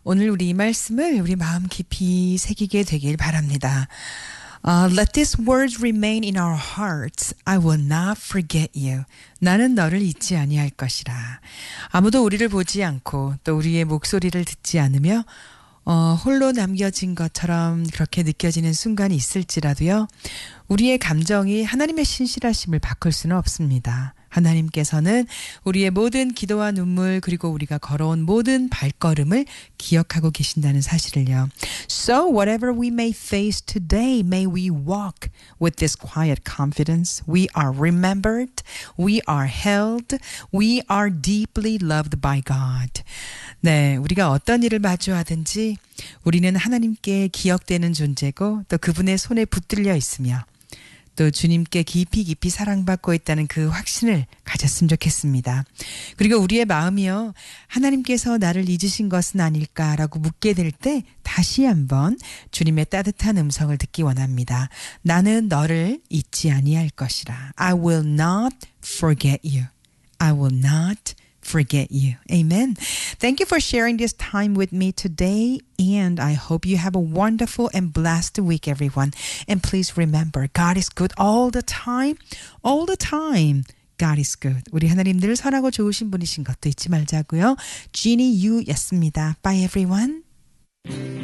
오늘 우리 이 말씀을 우리 마음 깊이 새기게 되길 바랍니다. Let these words remain in our hearts. I will not forget you. 나는 너를 잊지 아니할 것이라. 아무도 우리를 보지 않고 또 우리의 목소리를 듣지 않으며 홀로 남겨진 것처럼 그렇게 느껴지는 순간이 있을지라도요. 우리의 감정이 하나님의 신실하심을 바꿀 수는 없습니다. 하나님께서는 우리의 모든 기도와 눈물 그리고 우리가 걸어온 모든 발걸음을 기억하고 계신다는 사실을요. So whatever we may face today, may we walk with this quiet confidence. We are remembered. We are held. We are deeply loved by God. 네, 우리가 어떤 일을 마주하든지 우리는 하나님께 기억되는 존재고 또 그분의 손에 붙들려 있으며 또 주님께 깊이 사랑받고 있다는 그 확신을 가졌으면 좋겠습니다. 그리고 우리의 마음이요. 하나님께서 나를 잊으신 것은 아닐까라고 묻게 될 때 다시 한번 주님의 따뜻한 음성을 듣기 원합니다. 나는 너를 잊지 아니할 것이라. I will not forget you. I will not forget you. Amen. Thank you for sharing this time with me today, and I hope you have a wonderful and blessed week, everyone. And please remember, God is good all the time. All the time. God is good. 우리 하나님 늘 선하고 좋으신 분이신 것도 잊지 말자고요. Jeannie Yu였습니다. Bye, everyone.